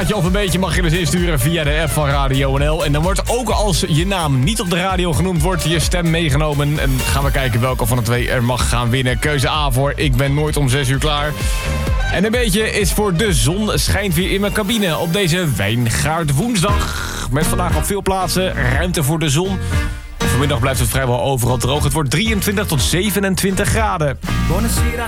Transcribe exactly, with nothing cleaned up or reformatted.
plaatje of een beetje mag je dus insturen via de app van Radio N L. En dan wordt ook als je naam niet op de radio genoemd wordt, je stem meegenomen. En gaan we kijken welke van de twee er mag gaan winnen. Keuze A voor Ik ben nooit om zes uur klaar. En een beetje is voor De zon schijnt weer in mijn cabine op deze Wijngaard woensdag. Met vandaag op veel plaatsen ruimte voor de zon. Vanmiddag blijft het vrijwel overal droog. Het wordt drieëntwintig tot zevenentwintig graden. Buonasera